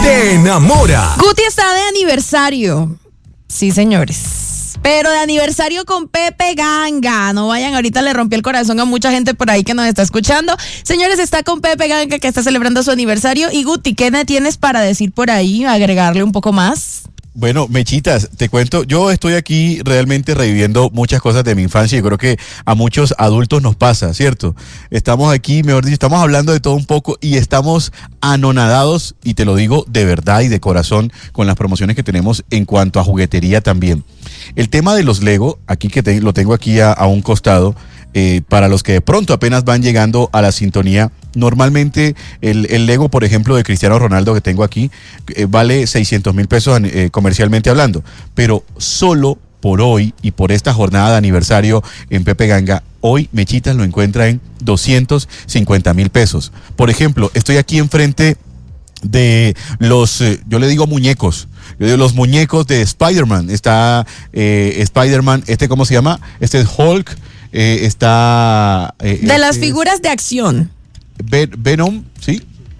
te enamora. Guti está de aniversario. Sí, señores. Pero de aniversario con Pepe Ganga. No vayan, ahorita le rompí el corazón a mucha gente por ahí que nos está escuchando. Señores, está con Pepe Ganga, que está celebrando su aniversario. Y Guti, ¿qué me tienes para decir por ahí? Agregarle un poco más. Bueno, Mechitas, te cuento, yo estoy aquí realmente reviviendo muchas cosas de mi infancia y creo que a muchos adultos nos pasa, ¿cierto? Estamos aquí, mejor dicho, estamos hablando de todo un poco y estamos anonadados, y te lo digo de verdad y de corazón, con las promociones que tenemos en cuanto a juguetería también. El tema de los Lego, aquí que lo tengo aquí a un costado, para los que de pronto apenas van llegando a la sintonía, normalmente el Lego, por ejemplo, de Cristiano Ronaldo que tengo aquí, vale 600 mil pesos comercialmente hablando, pero solo por hoy y por esta jornada de aniversario en Pepe Ganga, hoy Mechitas lo encuentra en 250 mil pesos. Por ejemplo, estoy aquí enfrente de los, yo le digo muñecos, los muñecos de Spider-Man. Está Spider-Man, ¿cómo se llama? Este es Hulk. Está de las figuras de acción. Venom, ¿sí?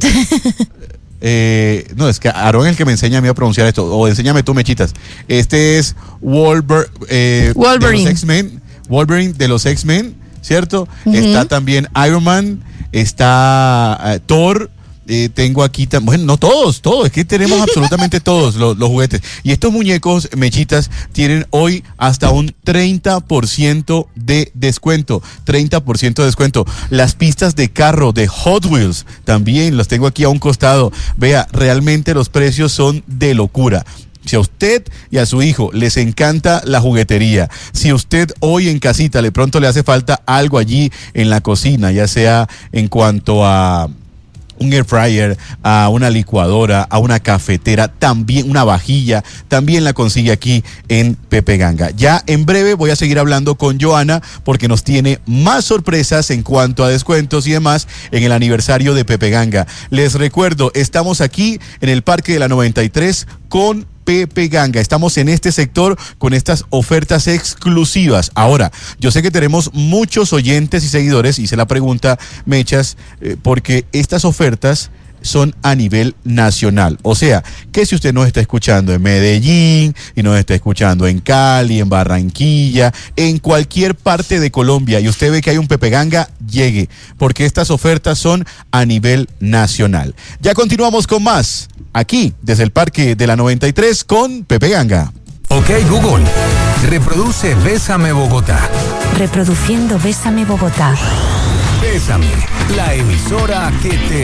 No, es que Aaron es el que me enseña a mí a pronunciar esto. O enséñame tú, Mechitas. Este es Wolverine. De los X-Men. Wolverine de los X-Men, ¿cierto? Está también Iron Man. Está Thor. Tengo aquí también, bueno, no todos, es que tenemos absolutamente todos los juguetes. Y estos muñecos, Mechitas, tienen hoy hasta un 30% de descuento. 30% de descuento. Las pistas de carro de Hot Wheels también las tengo aquí a un costado. Vea, realmente los precios son de locura. Si a usted y a su hijo les encanta la juguetería, si usted hoy en casita de pronto le hace falta algo allí en la cocina, ya sea en cuanto a un air fryer, a una licuadora, a una cafetera, también una vajilla, también la consigue aquí en Pepe Ganga. Ya en breve voy a seguir hablando con Joana porque nos tiene más sorpresas en cuanto a descuentos y demás en el aniversario de Pepe Ganga. Les recuerdo, estamos aquí en el Parque de la 93 con Pepe Ganga. Estamos en este sector con estas ofertas exclusivas. Ahora, yo sé que tenemos muchos oyentes y seguidores, hice la pregunta, Mechas, porque estas ofertas son a nivel nacional. O sea, que si usted nos está escuchando en Medellín y nos está escuchando en Cali, en Barranquilla, en cualquier parte de Colombia y usted ve que hay un Pepe Ganga, llegue, porque estas ofertas son a nivel nacional. Ya continuamos con más aquí desde el Parque de la 93 con Pepe Ganga. Ok, Google, reproduce Bésame Bogotá. Reproduciendo Bésame Bogotá. Bésame, la emisora que te